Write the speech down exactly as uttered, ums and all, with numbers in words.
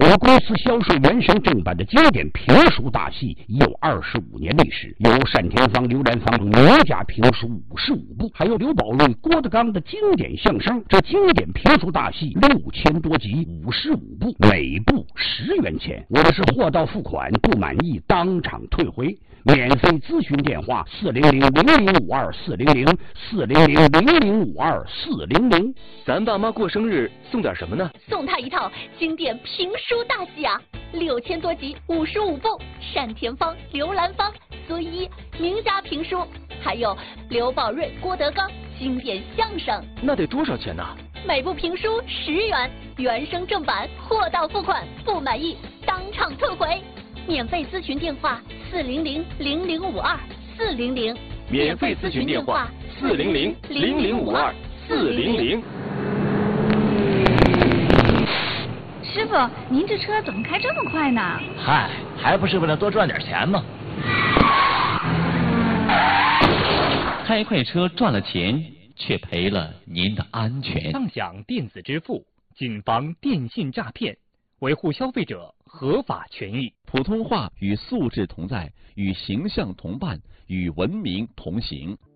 我公司销售原声正版的经典评书大戏已有二十五年历史，有单田芳、刘兰芳名家评书五十五部，还有刘宝瑞、郭德纲的经典相声。这经典评书大戏六千多集，五十五部，每部十元钱。我的是货到付款，不满意当场退回。免费咨询电话：四零零零零五二四零零四零零零零五二四零零。 咱爸妈过生日送点什么呢？ 送他一套经典评书大戏啊，六千多集，五十五部，单田芳、刘兰芳、孙一名家评书，还有刘宝瑞、郭德纲经典相声。 那得多少钱呢？ 每部评书十元，原声正版，货到付款，不满意当场退回。免费咨询电话：四零零零零五二四零零。 免费咨询电话：四零零零零五二四零零。 师傅，您这车怎么开这么快呢？ 嗨，还不是为了多赚点钱吗？开快车赚了钱，却赔了您的安全。 畅享电子支付，谨防电信诈骗，维护消费者合法权益。 普通话与素质同在，与形象同伴，与文明同行。